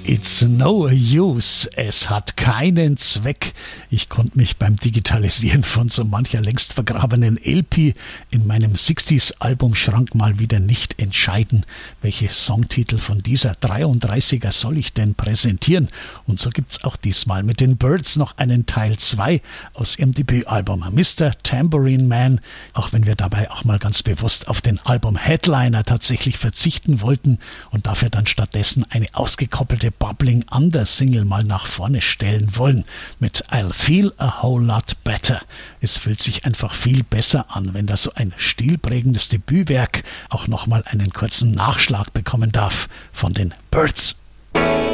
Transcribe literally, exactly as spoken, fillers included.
It's no use. Es hat keinen Zweck. Ich konnte mich beim Digitalisieren von so mancher längst vergrabenen L P in meinem sechziger-Albumschrank mal wieder nicht entscheiden, welche Songtitel von dieser dreiunddreißiger soll ich denn präsentieren. Und so gibt's auch diesmal mit den Byrds noch einen Teil zwei aus ihrem Debütalbum Mister Tambourine Man, auch wenn wir dabei auch mal ganz bewusst auf den Album-Headliner tatsächlich verzichten wollten und dafür dann stattdessen eine ausgekoppelte Bubbling Under Single mal nach vorne stellen wollen mit I'll Feel a Whole Lot Better. Es fühlt sich einfach viel besser an, wenn da so ein stilprägendes Debütwerk auch nochmal einen kurzen Nachschlag bekommen darf von den Byrds.